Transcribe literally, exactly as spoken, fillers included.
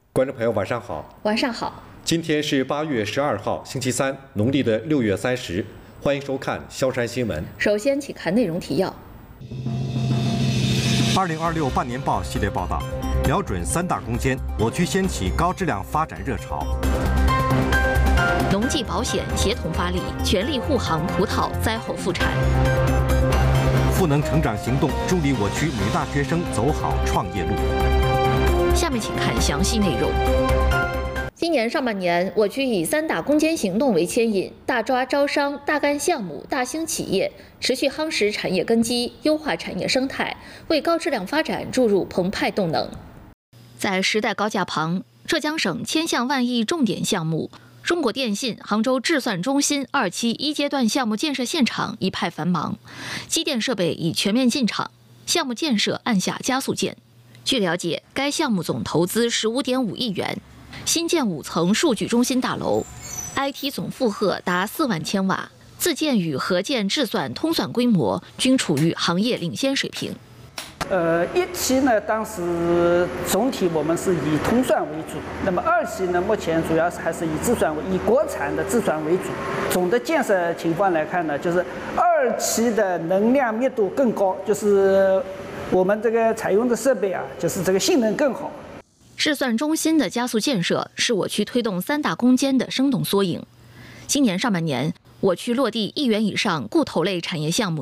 观众朋友，晚上好。 晚上好。 今天是八月十二号，星期三，农历的六月三十。欢迎收看萧山新闻。 首先，请看内容提要。 二零二六半年报系列报道，瞄准三大攻坚，我区掀起高质量发展热潮。 农技保险协同发力，全力护航葡萄灾后复产。 赋能成长行动，助力我区女大学生走好创业路。 下面请看详细内容。今年上半年，我区以三大攻坚行动为牵引，大抓招商、大干项目、大兴企业，持续夯实产业根基，优化产业生态，为高质量发展注入澎湃动能。在时代高架旁，浙江省千项万亿重点项目中国电信杭州智算中心二期一阶段项目建设现场一派繁忙，机电设备已全面进场，项目建设按下加速键。据了解，该项目总投资十五点五亿元，新建五层数据中心大楼 ，I T 总负荷达四万千瓦，自建与合建智算通算规模均处于行业领先水平。 呃，一期呢，当时总体我们是以通算为主，那么二期呢，目前主要是还是以智算为以国产的智算为主。总的建设情况来看呢，就是二期的能量密度更高，就是我们这个采用的设备啊，就是这个性能更好。 智算中心的加速建设是我区推动三大攻坚的生动缩影。今年上半年，我区落地亿元以上固投类产业项目